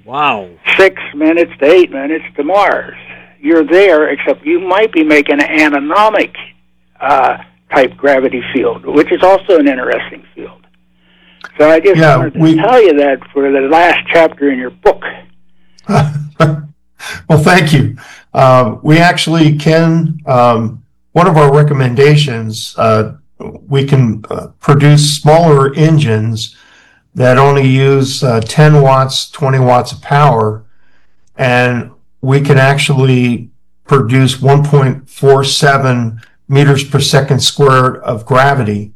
Wow. 6 minutes to 8 minutes to Mars. You're there, except you might be making an anemomic type gravity field, which is also an interesting field. So I just wanted to tell you that for the last chapter in your book. Well, thank you. We actually can, one of our recommendations, we can produce smaller engines that only use 10 watts, 20 watts of power, and we can actually produce 1.47 meters per second squared of gravity.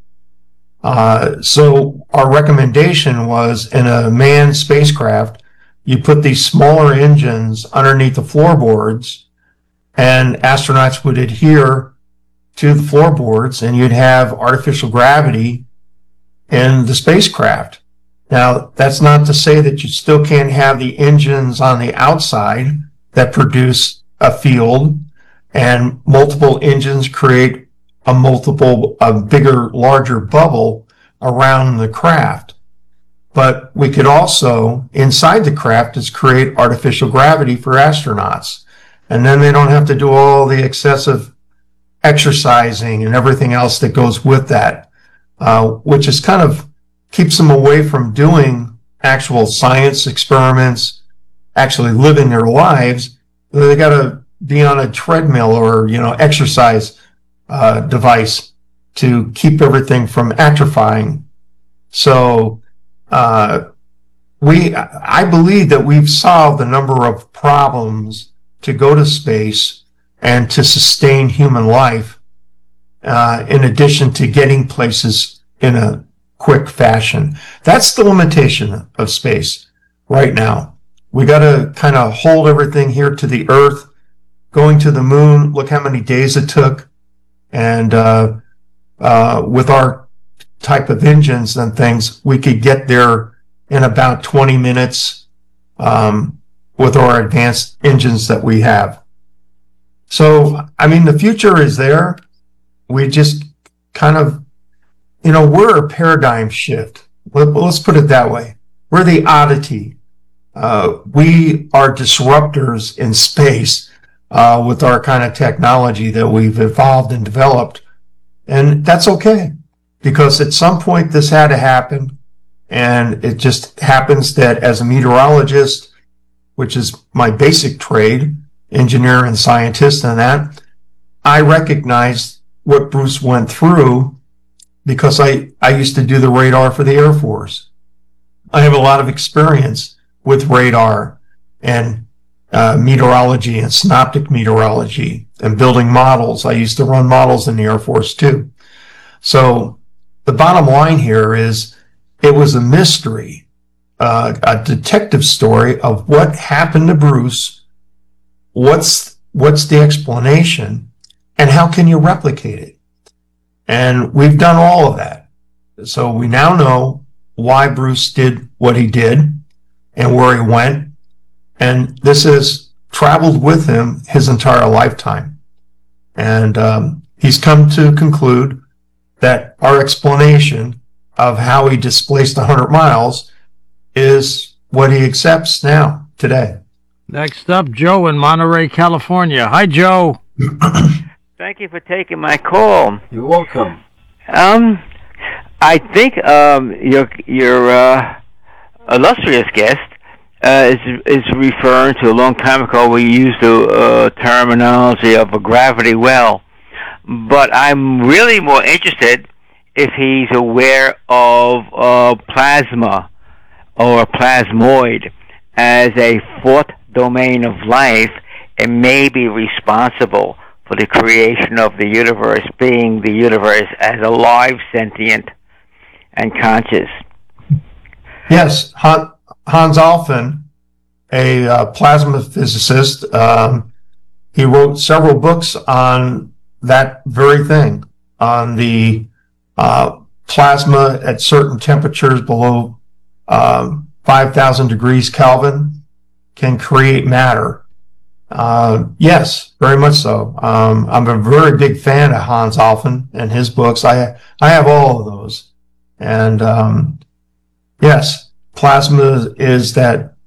So our recommendation was, in a manned spacecraft, you put these smaller engines underneath the floorboards, and astronauts would adhere to the floorboards, and you'd have artificial gravity in the spacecraft. Now, that's not to say that you still can't have the engines on the outside that produce a field, and multiple engines create a bigger, larger bubble around the craft. But we could also, inside the craft, is create artificial gravity for astronauts. And then they don't have to do all the excessive exercising and everything else that goes with that, which is kind of keeps them away from doing actual science experiments, actually living their lives. They got to be on a treadmill or, exercise device to keep everything from atrophying. So I believe that we've solved a number of problems to go to space and to sustain human life, in addition to getting places in a quick fashion. That's the limitation of space right now. We got to kind of hold everything here to the Earth. Going to the moon, look how many days it took. And with our type of engines and things, we could get there in about 20 minutes with our advanced engines that we have. So, the future is there. We just kind of, we're a paradigm shift. Let's put it that way. We're the oddity. We are disruptors in space with our kind of technology that we've evolved and developed. And that's okay, because at some point this had to happen. And it just happens that as a meteorologist, which is my basic trade, engineer and scientist and that, I recognized what Bruce went through because I used to do the radar for the Air Force. I have a lot of experience with radar and meteorology and synoptic meteorology and building models. I used to run models in the Air Force too. So the bottom line here is it was a mystery, a detective story of what happened to Bruce, what's the explanation, and how can you replicate it? And we've done all of that. So we now know why Bruce did what he did and where he went. And this has traveled with him his entire lifetime. And he's come to conclude that our explanation of how he displaced 100 miles is what he accepts now, today. Next up, Joe in Monterey, California. Hi, Joe. Thank you for taking my call. You're welcome. I think your illustrious guest is referring to a long time ago. We used the terminology of a gravity well, but I'm really more interested if he's aware of plasma or plasmoid as a fourth domain of life and may be responsible for the creation of the universe, being the universe as alive, sentient, and conscious. Yes, Hans Alfvén, a plasma physicist, he wrote several books on that very thing, on the plasma at certain temperatures below 5,000 degrees Kelvin can create matter. Yes, very much so. I'm a very big fan of Hans Alfvén and his books. I have all of those. And yes, plasma is that